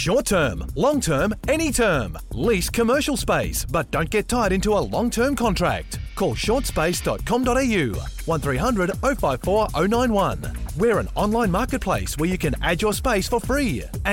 Short term, long term, any term. Lease commercial space, but don't get tied into a long-term contract. Call shortspace.com.au 1300 054 091. We're an online marketplace where you can add your space for free.